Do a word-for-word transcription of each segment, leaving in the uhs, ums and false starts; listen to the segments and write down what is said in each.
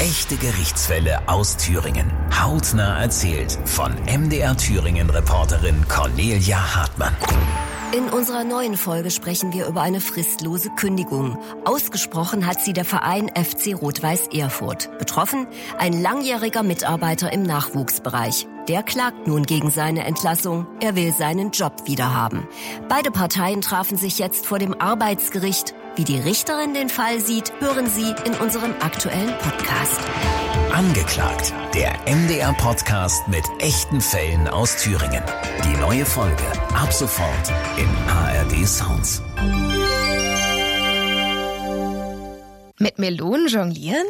Echte Gerichtsfälle aus Thüringen. Hautnah erzählt von M D R Thüringen-Reporterin Cornelia Hartmann. In unserer neuen Folge sprechen wir über eine fristlose Kündigung. Ausgesprochen hat sie der Verein F C Rot-Weiß Erfurt. Betroffen ein langjähriger Mitarbeiter im Nachwuchsbereich. Der klagt nun gegen seine Entlassung. Er will seinen Job wiederhaben. Beide Parteien trafen sich jetzt vor dem Arbeitsgericht. Wie die Richterin den Fall sieht, hören Sie in unserem aktuellen Podcast. Angeklagt, der M D R-Podcast mit echten Fällen aus Thüringen. Die neue Folge ab sofort in A R D Sounds. Mit Melonen jonglieren?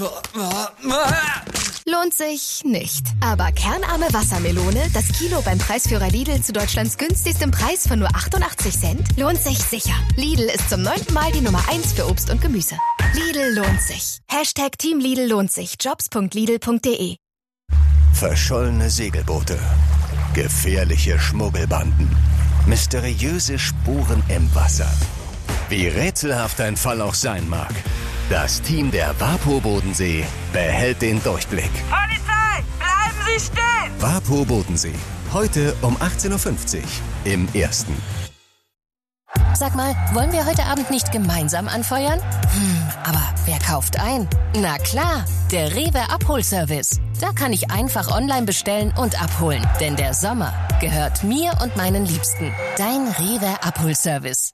Lohnt sich nicht. Aber kernarme Wassermelone, das Kilo beim Preisführer Lidl zu Deutschlands günstigstem Preis von nur achtundachtzig Cent, lohnt sich sicher. Lidl ist zum neunten Mal die Nummer eins für Obst und Gemüse. Lidl lohnt sich. Hashtag Team Lidl lohnt sich. jobs punkt lidl punkt de. Verschollene Segelboote, gefährliche Schmuggelbanden, mysteriöse Spuren im Wasser. Wie rätselhaft ein Fall auch sein mag, das Team der WaPo Bodensee behält den Durchblick. Polizei, bleiben Sie stehen! WaPo Bodensee, heute um achtzehn Uhr fünfzig im Ersten. Sag mal, wollen wir heute Abend nicht gemeinsam anfeuern? Hm, aber wer kauft ein? Na klar, der Rewe Abholservice. Da kann ich einfach online bestellen und abholen. Denn der Sommer gehört mir und meinen Liebsten. Dein Rewe Abholservice.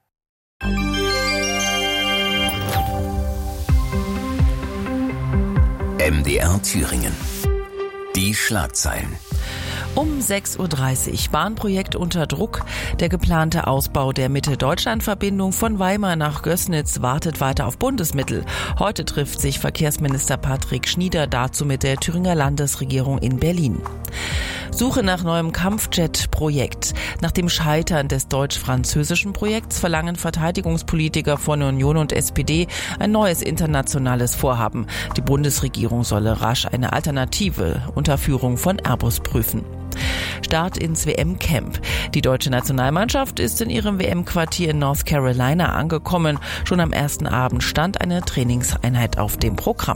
M D R Thüringen. Die Schlagzeilen. Um sechs Uhr dreißig, Bahnprojekt unter Druck. Der geplante Ausbau der Mitte-Deutschland-Verbindung von Weimar nach Gößnitz wartet weiter auf Bundesmittel. Heute trifft sich Verkehrsminister Patrick Schnieder dazu mit der Thüringer Landesregierung in Berlin. Suche nach neuem Kampfjet-Projekt. Nach dem Scheitern des deutsch-französischen Projekts verlangen Verteidigungspolitiker von Union und S P D ein neues internationales Vorhaben. Die Bundesregierung solle rasch eine Alternative unter Führung von Airbus prüfen. Start ins W M-Camp. Die deutsche Nationalmannschaft ist in ihrem W M-Quartier in North Carolina angekommen. Schon am ersten Abend stand eine Trainingseinheit auf dem Programm.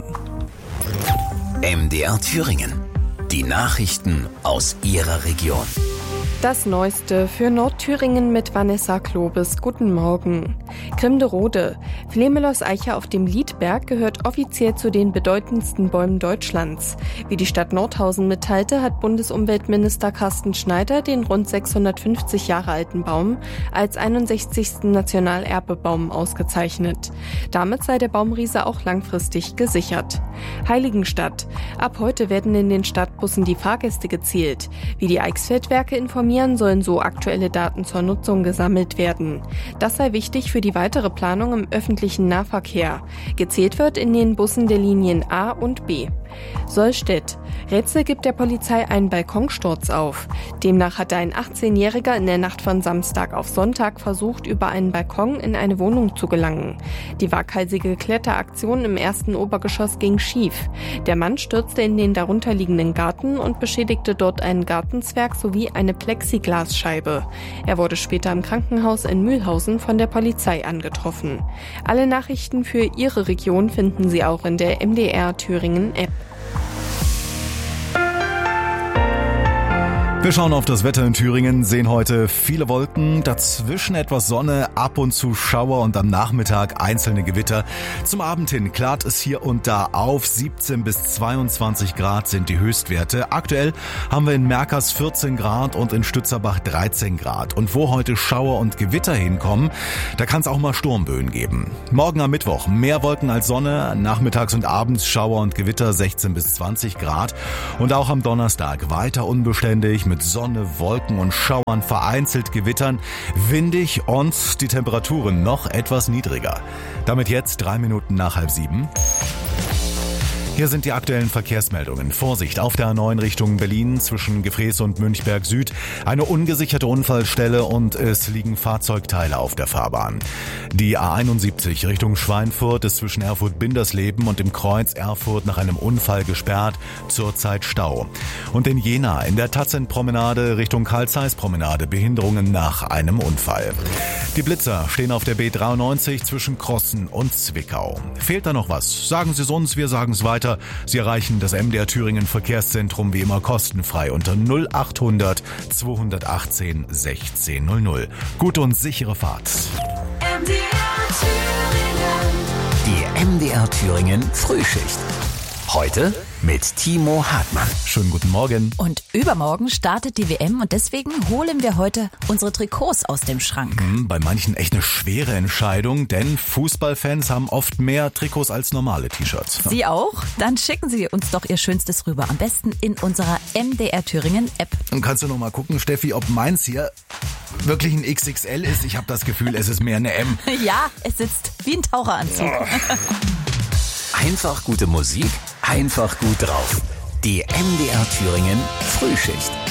M D R Thüringen. Die Nachrichten aus Ihrer Region. Das Neueste für Nordthüringen mit Vanessa Klobes. Guten Morgen. Grimderode. Flemelos-Eiche auf dem Liedberg gehört offiziell zu den bedeutendsten Bäumen Deutschlands. Wie die Stadt Nordhausen mitteilte, hat Bundesumweltminister Carsten Schneider den rund sechshundertfünfzig Jahre alten Baum als einundsechzigsten Nationalerbebaum ausgezeichnet. Damit sei der Baumriese auch langfristig gesichert. Heiligenstadt. Ab heute werden in den Stadtbussen die Fahrgäste gezählt. Wie die Eichsfeldwerke informieren, sollen so aktuelle Daten zur Nutzung gesammelt werden. Das sei wichtig für die weitere Planung im öffentlichen Nahverkehr. Gezählt wird in den Bussen der Linien A und B. Sollstedt. Rätsel gibt der Polizei einen Balkonsturz auf. Demnach hatte ein achtzehnjähriger in der Nacht von Samstag auf Sonntag versucht, über einen Balkon in eine Wohnung zu gelangen. Die waghalsige Kletteraktion im ersten Obergeschoss ging schief. Der Mann stürzte in den darunterliegenden Garten und beschädigte dort einen Gartenzwerg sowie eine Plexiglasscheibe. Er wurde später im Krankenhaus in Mühlhausen von der Polizei angetroffen. Alle Nachrichten für Ihre Region finden Sie auch in der M D R Thüringen App. Wir schauen auf das Wetter in Thüringen, sehen heute viele Wolken, dazwischen etwas Sonne, ab und zu Schauer und am Nachmittag einzelne Gewitter. Zum Abend hin klart es hier und da auf, siebzehn bis zweiundzwanzig Grad sind die Höchstwerte. Aktuell haben wir in Merkers vierzehn Grad und in Stützerbach dreizehn Grad. Und wo heute Schauer und Gewitter hinkommen, da kann es auch mal Sturmböen geben. Morgen am Mittwoch mehr Wolken als Sonne, nachmittags und abends Schauer und Gewitter sechzehn bis zwanzig Grad. Und auch am Donnerstag weiter unbeständig mit Mit Sonne, Wolken und Schauern, vereinzelt Gewittern, windig und die Temperaturen noch etwas niedriger. Damit jetzt drei Minuten nach halb sieben. Hier sind die aktuellen Verkehrsmeldungen. Vorsicht auf der A neun Richtung Berlin zwischen Gefrees und Münchberg Süd. Eine ungesicherte Unfallstelle und es liegen Fahrzeugteile auf der Fahrbahn. Die A einundsiebzig Richtung Schweinfurt ist zwischen Erfurt-Bindersleben und dem Kreuz Erfurt nach einem Unfall gesperrt, zurzeit Stau. Und in Jena in der Tatzenpromenade Richtung Karl-Zeiss-Promenade Behinderungen nach einem Unfall. Die Blitzer stehen auf der B dreiundneunzig zwischen Crossen und Zwickau. Fehlt da noch was? Sagen Sie es uns, wir sagen es weiter. Wetter. Sie erreichen das M D R Thüringen Verkehrszentrum wie immer kostenfrei unter null achthundert zweihundertachtzehn sechzehn null null. Gute und sichere Fahrt. M D R Thüringen. Die M D R Thüringen Frühschicht. Heute mit Timo Hartmann. Schönen guten Morgen. Und übermorgen startet die W M und deswegen holen wir heute unsere Trikots aus dem Schrank. Mhm, bei manchen echt eine schwere Entscheidung, denn Fußballfans haben oft mehr Trikots als normale T-Shirts. Sie auch? Dann schicken Sie uns doch Ihr Schönstes rüber. Am besten in unserer M D R Thüringen App. Und kannst du noch mal gucken, Steffi, ob meins hier wirklich ein X X L ist? Ich habe das Gefühl, es ist mehr eine M. Ja, es sitzt wie ein Taucheranzug. Einfach gute Musik, einfach gut drauf. Die M D R Thüringen Frühschicht.